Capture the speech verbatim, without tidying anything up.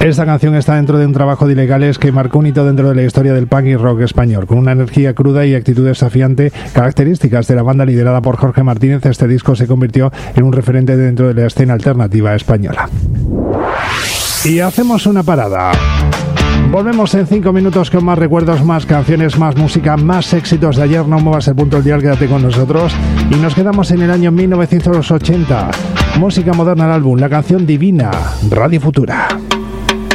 Esta canción está dentro de un trabajo de Ilegales que marcó un hito dentro de la historia del punk y rock español. Con una energía cruda y actitud desafiante, características de la banda liderada por Jorge Martínez, este disco se convirtió en un referente dentro de la escena alternativa española. Y hacemos una parada. Volvemos en cinco minutos con más recuerdos, más canciones, más música, más éxitos de ayer. No muevas el punto del dial, quédate con nosotros. Y nos quedamos en el año mil novecientos ochenta. Música moderna al álbum, la canción Divina, Radio Futura.